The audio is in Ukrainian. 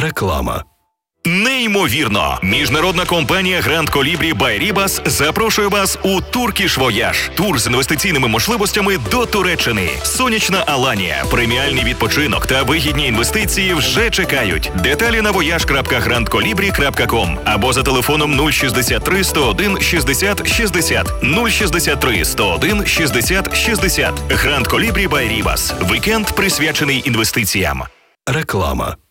Реклама. Неймовірно! Міжнародна компанія Grand Colibri by Ribas запрошує вас у Turkish Voyage. Тур з інвестиційними можливостями до Туреччини. Сонячна Аланія, преміальний відпочинок та вигідні інвестиції вже чекають. Деталі на voyage.grandcolibri.com або за телефоном 063 101 60 60 063 101 60 60. Grand Colibri by Ribas. Вікенд присвячений інвестиціям. Реклама.